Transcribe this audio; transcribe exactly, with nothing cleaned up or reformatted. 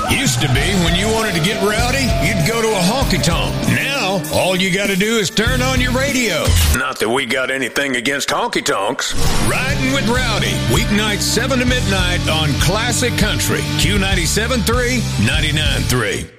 Used to be when you wanted to get rowdy, you'd go to a honky-tonk. Now, all you got to do is turn on your radio. Not that we got anything against honky-tonks. Riding with Rowdy, weeknights seven to midnight on Classic Country, Q ninety-seven point three, ninety-nine point three.